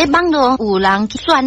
在网络有人去选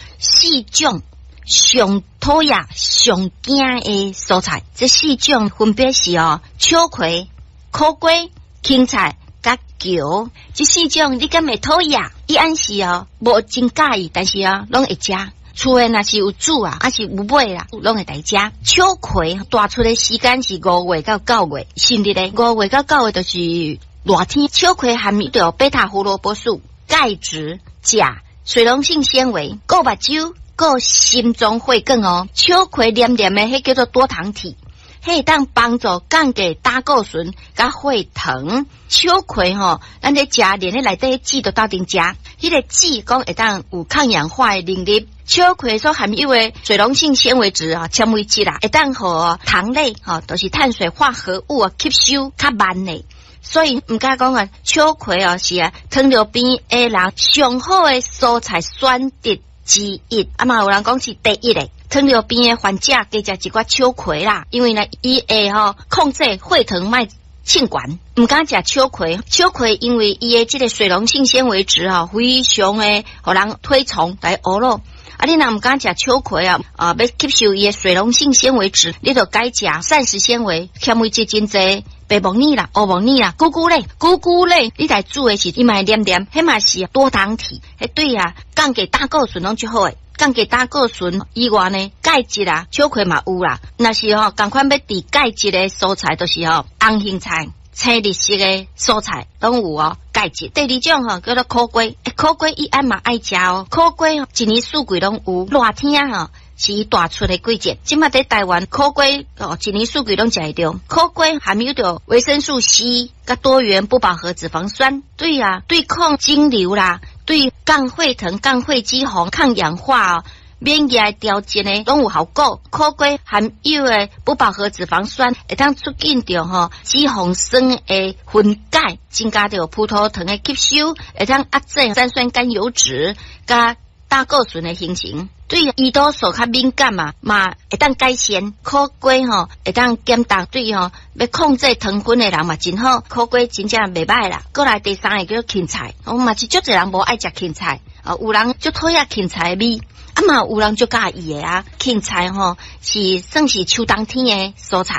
4种上讨厌、上惊的蔬菜，这4种分别是秋葵、苦瓜、芹菜、甲球。这4种你敢会讨厌？伊按是无真介意，但是拢会食。厝诶若是有煮还是有买啦，拢会来食。秋葵大出的时间是5月到9月，甚至咧5月到9月就是热天。秋葵含有着贝塔胡萝卜素、钙质、钾、水溶性纤维，够目睭。个心脏血管秋葵黏黏的，迄叫做多糖体，迄当帮助降低胆固醇甲血糖。秋葵咱咧食连咧内底籽都斗阵食，迄个籽讲会当有抗氧化的能力。秋葵所含有的水溶性纤维质纤维质啦，会当互糖类都是碳水化合物吸收较慢的。所以唔敢讲秋葵是糖尿病的人上好的蔬菜选择之一，嘛有人讲是第一个。糖尿病的患者加食一寡秋葵啦，因为呢，伊会控制血糖卖性悬。唔敢食秋葵，秋葵因为伊的这个水溶性纤维质非常的互人推崇来学咯。你若唔敢食秋葵要吸收伊的水溶性纤维质，你就改食膳食纤维，纤维质真济。白木耳啦、黑木耳啦、菇菇类，你来煮的是伊嘛黏黏，迄嘛是多糖体，迄对降低胆固醇拢最好诶。降低胆固醇以外呢，钙质秋葵嘛有啦。若是同款要低钙质的蔬菜，就是红杏菜、青绿色的蔬菜拢有钙质。第2种叫做苦瓜，苦瓜伊按嘛爱食苦瓜一年四季拢有，热天是伊大出的季节。即马在台湾苦瓜一年四季拢食会到。苦瓜含有着维生素 C 甲多元不饱和脂肪酸，对抗肿瘤啦，对降血糖、降血脂、抗氧化免疫调节呢拢有效果。苦瓜含有的不饱和脂肪酸会当促进着脂肪酸的分解，增加着葡萄糖的吸收，会当压制三酸甘油脂甲胆固醇的形成。对胰岛素较敏感嘛会当改善。苦瓜会当减糖，对要控制糖分的人嘛真好。苦瓜真正袂歹啦。过来第3个叫芹菜，嘛是足侪人无爱食芹菜，有人就讨厌芹菜的味，嘛有人就介意的芹菜是算是秋冬天的蔬菜。